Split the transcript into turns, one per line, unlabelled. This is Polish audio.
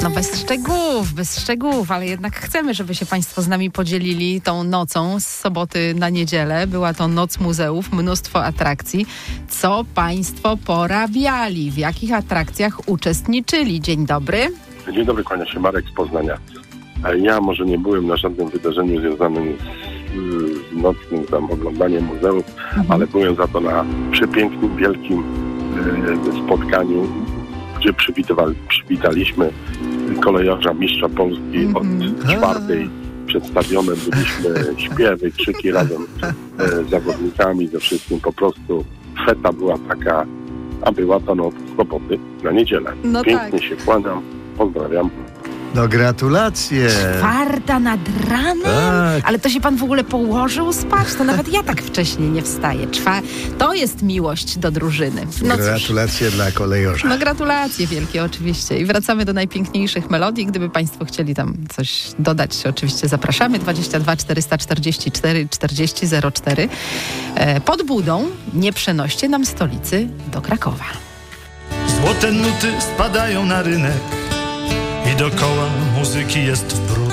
No bez szczegółów, ale jednak chcemy, żeby się Państwo z nami podzielili tą nocą z soboty na niedzielę. Była to Noc Muzeów, mnóstwo atrakcji. Co Państwo porabiali? W jakich atrakcjach uczestniczyli? Dzień dobry.
Dzień dobry, kłania się Marek z Poznania. Ja może nie byłem na żadnym wydarzeniu związanym z nocnym tam oglądaniem muzeów, ale byłem za to na przepięknym, wielkim spotkaniu, gdzie przywitaliśmy kolejarza mistrza Polski od czwartej. Przedstawione byliśmy śpiewy, krzyki razem z zawodnikami, ze wszystkim. Po prostu feta była taka, a była to noc z soboty na niedzielę.
No
pięknie
tak.
się kłaniam, pozdrawiam.
No gratulacje.
4:00 nad ranem?
Tak.
Ale to się pan w ogóle położył spać? To nawet ja tak wcześniej nie wstaję. To jest miłość do drużyny. No cóż.
Gratulacje dla kolejorza.
No gratulacje wielkie oczywiście. I wracamy do najpiękniejszych melodii. Gdyby Państwo chcieli tam coś dodać, oczywiście zapraszamy. 22 444 40 04. Pod Budą nie przenoście nam stolicy do Krakowa.
Złote nuty spadają na rynek i dokoła muzyki jest w bród.